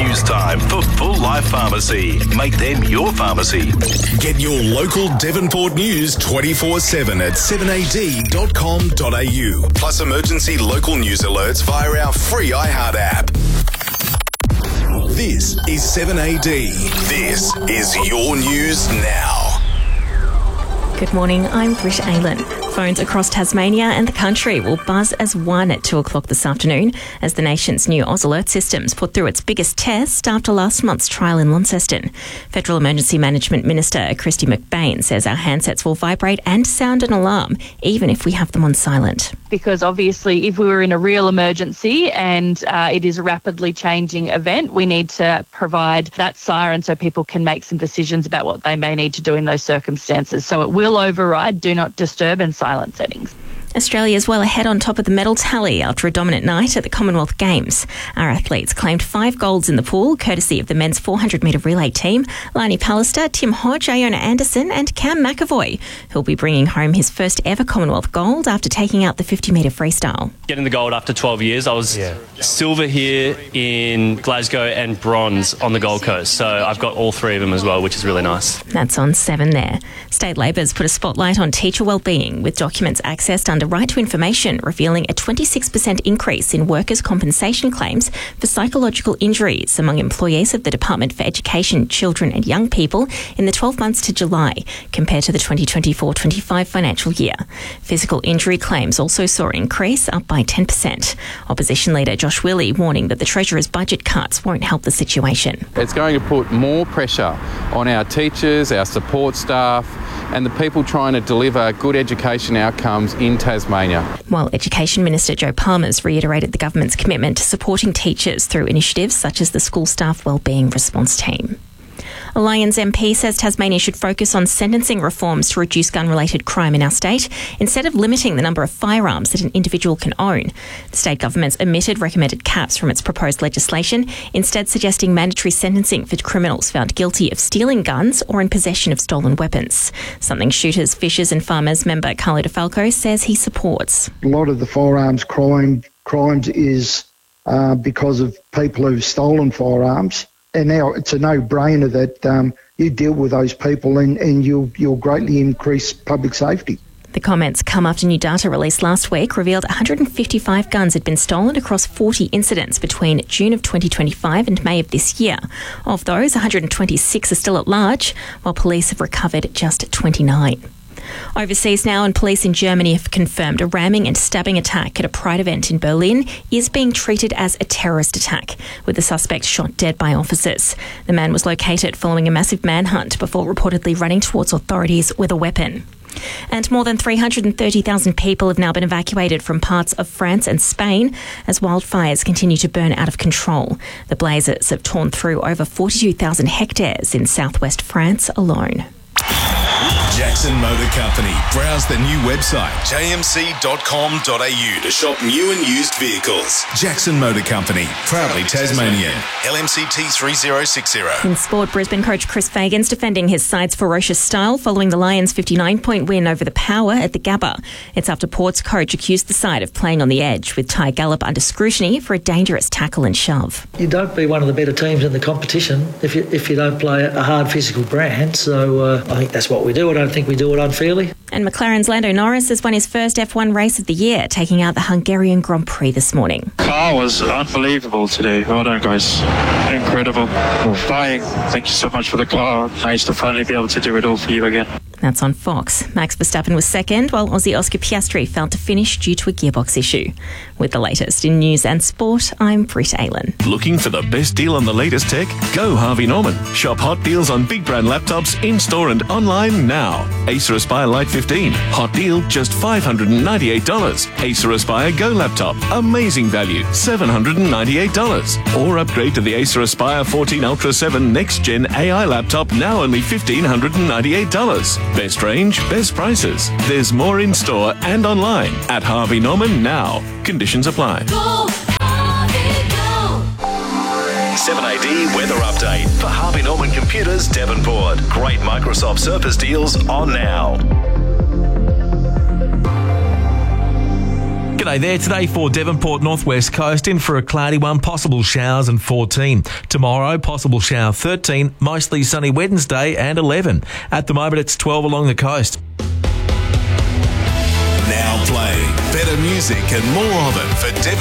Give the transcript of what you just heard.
news time for Full Life Pharmacy. Make them your pharmacy. Get your local Devonport news 24/7 at 7ad.com.au. Plus emergency local news alerts via our free iHeart app. This is 7AD. This is your news now. Good morning, I'm Britt Aylan. Phones across Tasmania and the country will buzz as one at 2 o'clock this afternoon as the nation's new Oz Alert systems put through its biggest test after last month's trial in Launceston. Federal Emergency Management Minister Kristy McBain says our handsets will vibrate and sound an alarm, even if we have them on silent. Because obviously if we were in a real emergency and it is a rapidly changing event, we need to provide that siren so people can make some decisions about what they may need to do in those circumstances. So it will override Do Not Disturb and silent settings. Australia is well ahead on top of the medal tally after a dominant night at the Commonwealth Games. Our athletes claimed 5 golds in the pool, courtesy of the men's 400-metre relay team, Lani Pallister, Tim Hodge, Iona Anderson and Cam McAvoy, who'll be bringing home his first ever Commonwealth gold after taking out the 50-metre freestyle. Getting the gold after 12 years, I was silver here in Glasgow and bronze on the Gold Coast, so I've got all 3 of them as well, which is really nice. That's on 7 there. State Labor's put a spotlight on teacher wellbeing, with documents accessed under Right to Information revealing a 26% increase in workers' compensation claims for psychological injuries among employees of the Department for Education, Children and Young People in the 12 months to July, compared to the 2024-25 financial year. Physical injury claims also saw an increase, up by 10%. Opposition leader Josh Willey warning that the Treasurer's budget cuts won't help the situation. It's going to put more pressure on our teachers, our support staff and the people trying to deliver good education outcomes in Tasmania. While Education Minister Joe Palmer's reiterated the government's commitment to supporting teachers through initiatives such as the School Staff Wellbeing Response Team. A Lions MP says Tasmania should focus on sentencing reforms to reduce gun-related crime in our state instead of limiting the number of firearms that an individual can own. The state government's omitted recommended caps from its proposed legislation, instead suggesting mandatory sentencing for criminals found guilty of stealing guns or in possession of stolen weapons, something Shooters, Fishers and Farmers member Carlo DeFalco says he supports. A lot of the firearms crimes is because of people who've stolen firearms. And now it's a no-brainer that you deal with those people and you'll greatly increase public safety. The comments come after new data released last week revealed 155 guns had been stolen across 40 incidents between June of 2025 and May of this year. Of those, 126 are still at large, while police have recovered just 29. Overseas now, and police in Germany have confirmed a ramming and stabbing attack at a Pride event in Berlin is being treated as a terrorist attack, with the suspect shot dead by officers. The man was located following a massive manhunt before reportedly running towards authorities with a weapon. And more than 330,000 people have now been evacuated from parts of France and Spain as wildfires continue to burn out of control. The blazes have torn through over 42,000 hectares in southwest France alone. Jackson Motor Company. Browse the new website, jmc.com.au, to shop new and used vehicles. Jackson Motor Company, proudly Tasmanian. LMCT 3060. In sport, Brisbane coach Chris Fagan's defending his side's ferocious style following the Lions' 59-point win over the Power at the Gabba. It's after Port's coach accused the side of playing on the edge, with Ty Gallup under scrutiny for a dangerous tackle and shove. You don't be one of the better teams in the competition if you don't play a hard physical brand. So I think that's what we do. I don't think we do it unfairly. And McLaren's Lando Norris has won his first F1 race of the year, taking out the Hungarian Grand Prix this morning. Car was unbelievable today. Well done, guys. Incredible. Flying. Thank you so much for the car. Nice to finally be able to do it all for you again. That's on Fox. Max Verstappen was second, while Aussie Oscar Piastri failed to finish due to a gearbox issue. With the latest in news and sport, I'm Britt Aylan. Looking for the best deal on the latest tech? Go Harvey Norman. Shop hot deals on big brand laptops in-store and online now. Acer Aspire Lite 15. Hot deal, just $598. Acer Aspire Go laptop. Amazing value, $798. Or upgrade to the Acer Aspire 14 Ultra 7 Next Gen AI laptop, now only $1,598. Best range, best prices. There's more in-store and online at Harvey Norman now. Conditions apply. Go, Harvey, go. 7AD weather update for Harvey Norman Computers, Devonport. Great Microsoft Surface deals on now. G'day there. Today for Devonport Northwest Coast, in for a cloudy one, possible showers and 14. Tomorrow, possible shower 13, mostly sunny Wednesday and 11. At the moment, it's 12 along the coast. Now playing better music and more of it for Devon.